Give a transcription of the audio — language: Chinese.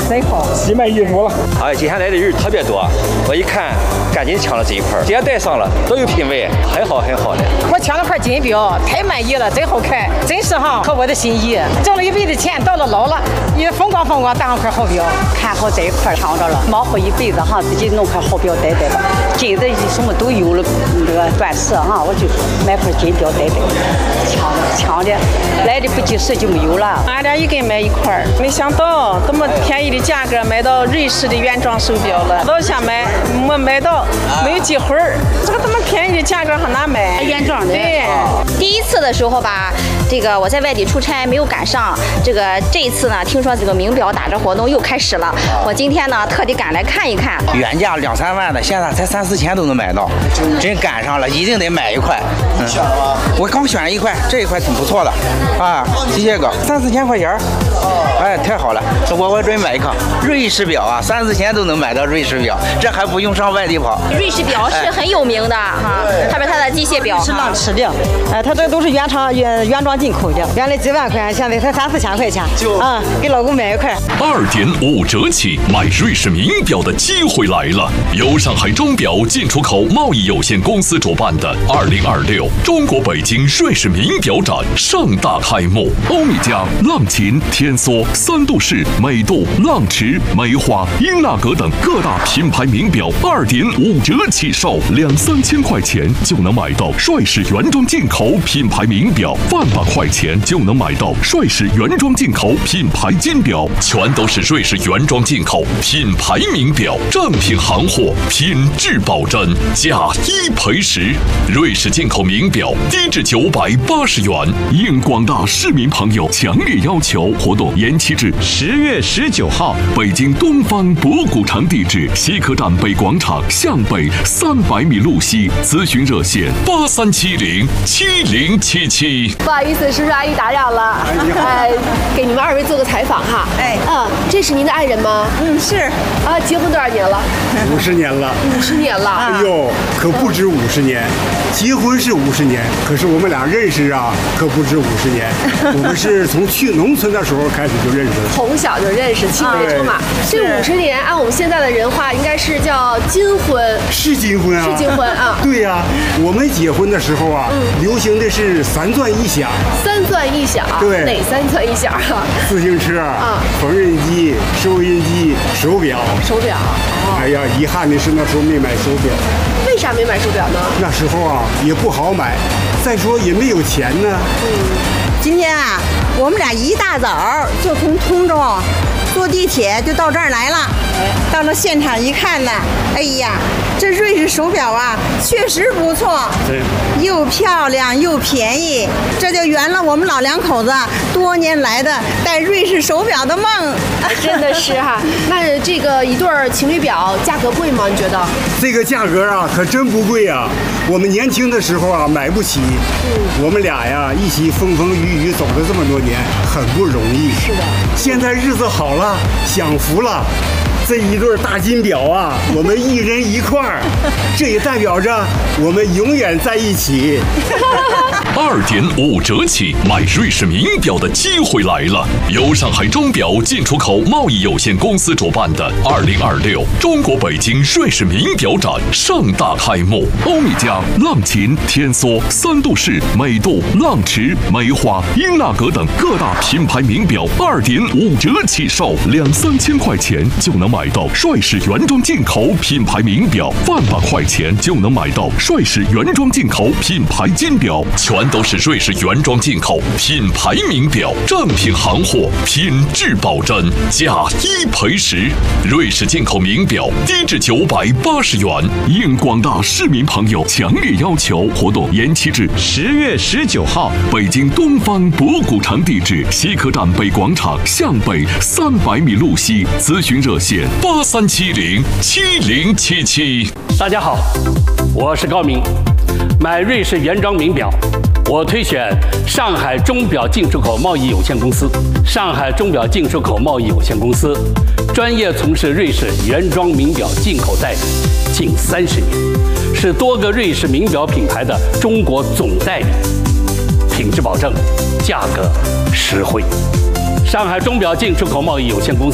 真好， 喜买衣服了。 哎，今天来的人特别多，我一看赶紧抢了这一块，直接带上了，都有品位，很好很好的。 我抢了块金表，太满意了，真好看，真是哈合我的心意。挣了一辈子钱，到了老了也风光风光，当上块好表。 看好这一块抢着了，忙活一辈子哈，自己弄块好表戴戴吧。金子什么都有了，那个钻石哈，我就买块金表戴戴。抢的，来的不及时就没有了。 俺俩一根买一块，没想到这么便宜的价格买到瑞士的原装手表了。老想买，没买到，没有机会儿。这个这么便宜的价格很难买。 原装的。 对。 第一次的时候吧，这个我在外地出差没有赶上。这一次呢，听说这个名表打折活动又开始了，我今天呢特地赶来看一看。 原价2、3万的，现在才3、4千都能买到，真赶上了，一定得买一块。选了吗？我刚选一块，这一块挺不错的啊，谢谢哥，3、4千块钱。哎，太好了，我准备买一个瑞士表啊，3、4千都能买到瑞士表，这还不用上外地跑。 瑞士表是很有名的哈，特别它的机械表是浪驰的，它这都是原装进口的，原来几万块，现在才3、4千块钱，给老公买一块。 2.5折起买瑞士名表的机会来了！由上海钟表进出口贸易有限公司主办的2026中国北京瑞士名表展盛大开幕，欧米茄、浪琴、天梭、三度式、美度、浪驰、梅花、英纳格等各大品牌名表2.5折起售，2、3千块钱就能买到帅士原装进口品牌名表，万把块钱就能买到帅士原装进口品牌金表，全都是瑞士原装进口品牌名表，正品行货，品质保真，价1赔10。瑞士进口名表低至980元，应广大市民朋友强烈要求，活动延期至10月19号。北京东方博古城地址：西客站北广场向北300米路西，咨询热线83707077。 不好意思，叔叔阿姨打扰了，给你们2位做个采访哈。这是您的爱人吗？ 是。 结婚多少年了 ？50年了。 50年了。 哎呦，可不止50年，结婚是50年，可是我们俩认识啊，可不止50年。我们是从去农村的时候开始就认识了， 从小就认识，青梅竹马。这50年，按我们现在的人话，应该是叫金婚。 是金婚啊。 是金婚啊。 对呀，我们结婚的时候啊，流行的是3钻1响。 3钻1响。 对。 哪3钻1响啊？ 自行车、缝纫机、收音机、手表。 手表。 哎呀，遗憾的是那时候没买手表。 为啥没买手表呢？ 那时候啊也不好买，再说也没有钱呢。 今天啊，我们俩一大早就从通州坐地铁就到这儿来了。到了现场一看呢，哎呀，这瑞士手表啊，确实不错，又漂亮又便宜，这就圆了我们老2口子多年来的戴瑞士手表的梦。 真的是哈，那这个一对情侣表价格贵吗？你觉得？ 这个价格啊，可真不贵啊。我们年轻的时候啊，买不起。我们俩呀，一起风风雨雨走了这么多年，很不容易。 是的。 现在日子好了，享福了。这一对大金表啊，我们1人1块，这也代表着我们永远在一起。 2.5折起买瑞士名表的机会来了！由上海钟表进出口贸易有限公司主办的2026中国北京瑞士名表展盛大开幕，欧米茄、浪琴、天梭、三度式、美度、浪驰、梅花、英纳格等各大品牌名表2.5折起售，2、3千块钱就能买到帅士原装进口品牌名表，万把块钱就能买到帅士原装进口品牌金表，全都是瑞士原装进口品牌名表，正品行货，品质保真，价1赔10。瑞士进口名表低至980元，应广大市民朋友强烈要求，活动延期至10月19号。北京东方博古城地址：西客站北广场向北300米路西，咨询热线83707077。 大家好，我是高明。买瑞士原装名表，我推选上海钟表进出口贸易有限公司。上海钟表进出口贸易有限公司专业从事瑞士原装名表进口代理近30年，是多个瑞士名表品牌的中国总代理，品质保证，价格实惠。上海钟表进出口贸易有限公司